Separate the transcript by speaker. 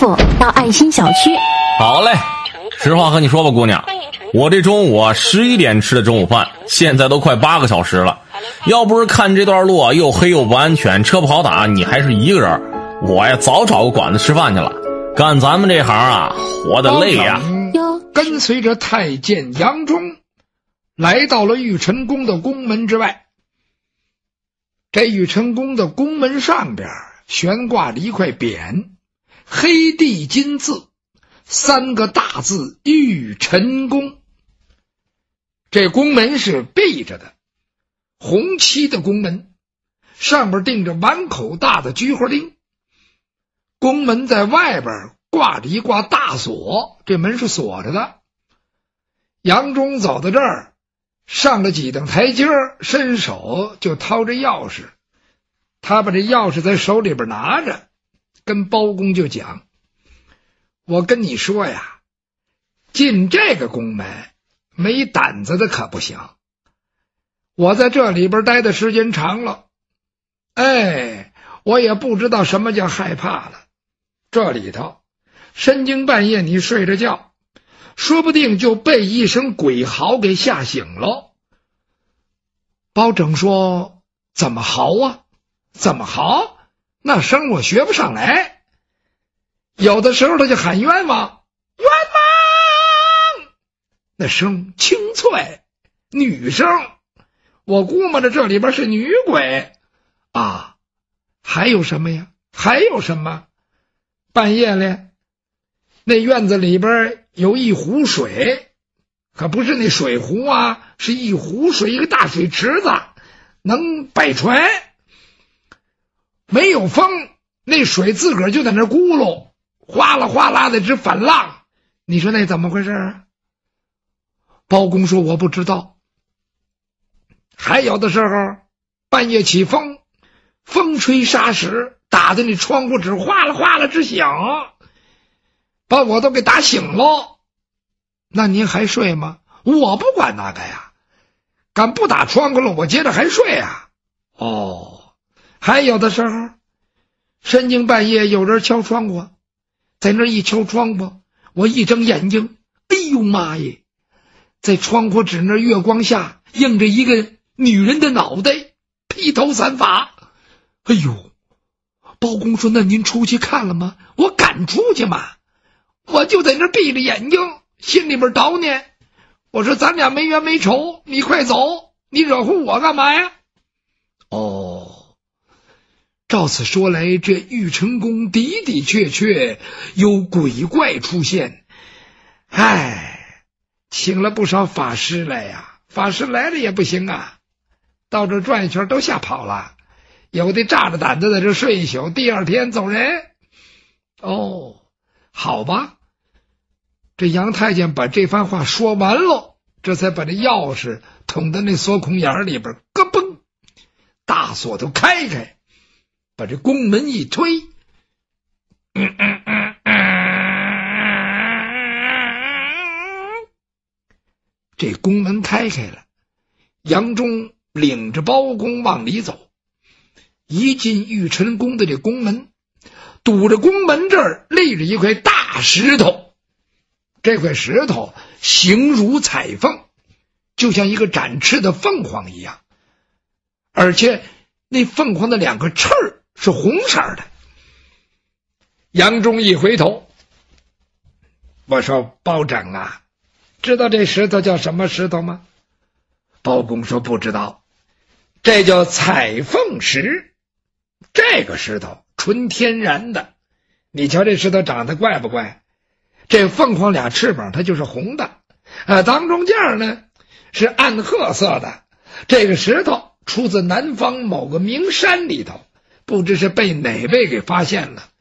Speaker 1: 富到爱心小区。
Speaker 2: 好嘞，实话和你说吧，姑娘，我这中午11点吃的中午饭，现在都快8个小时了。要不是看这段路又黑又不安全，车不好打，你还是一个人，我呀早找个馆子吃饭去了。干咱们这行活得累呀。
Speaker 3: 跟随着太监杨忠来到了玉晨宫的宫门之外。这玉晨宫的宫门上边悬挂着一块匾，黑地金字，3个大字玉晨宫。这宫门是闭着的，红漆的宫门，上边钉着碗口大的菊花钉。宫门在外边挂着一挂大锁，这门是锁着的。杨忠走到这儿，上了几等台阶，伸手就掏着钥匙。他把这钥匙在手里边拿着，跟包公就讲：我跟你说呀，进这个宫门没胆子的可不行。我在这里边待的时间长了，我也不知道什么叫害怕了。这里头深更半夜你睡着觉，说不定就被一声鬼嚎给吓醒了。包拯说：怎么嚎啊？怎么嚎？那声我学不上来。有的时候他就喊冤枉，冤枉，那声清脆，女声，我估摸着这里边是女鬼啊。还有什么呀？还有什么？半夜里那院子里边有一壶水，可不是那水壶啊，是一壶水，一个大水池子，能摆船。没有风，那水自个儿就在那咕噜，哗啦哗啦的直反浪。你说那怎么回事啊？包公说我不知道。还有的时候半夜起风，风吹沙石，打的那窗户纸哗啦哗啦直响，把我都给打醒了。那您还睡吗？我不管那个呀，敢不打窗户了我接着还睡啊。还有的时候深更半夜有人敲窗户，在那一敲窗户，我一睁眼睛，哎呦妈耶，在窗户纸那月光下映着一个女人的脑袋，披头散发。哎呦，包公说那您出去看了吗？我敢出去吗？我就在那闭着眼睛，心里边叨念，我说咱俩没冤没仇，你快走，你惹乎我干嘛呀？照此说来，这玉晨宫的的确确有鬼怪出现。请了不少法师来呀，法师来了也不行啊，到这转一圈都吓跑了，有的炸着胆子在这睡一宿，第二天走人。好吧，这杨太监把这番话说完了，这才把这钥匙捅到那锁孔眼里边，咯嘣，大锁头开，把这宫门一推，这宫门开了。杨忠领着包公往里走，一进玉晨宫的这宫门，堵着宫门这儿立着一块大石头，这块石头形如彩凤，就像一个展翅的凤凰一样，而且那凤凰的2个翅是红色的。杨忠一回头，我说包拯啊，知道这石头叫什么石头吗？包公说不知道。这叫彩凤石，这个石头纯天然的。你瞧这石头长得怪不怪？这凤凰俩翅膀它就是红的，当中间呢是暗褐色的。这个石头出自南方某个名山里头，不知是被哪位给发现了。